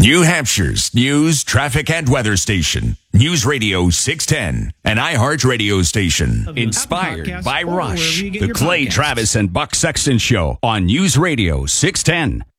New Hampshire's news, traffic, and weather station. News Radio 610, an iHeart radio station. Inspired by Rush. The Clay Travis and Buck Sexton Show on News Radio 610.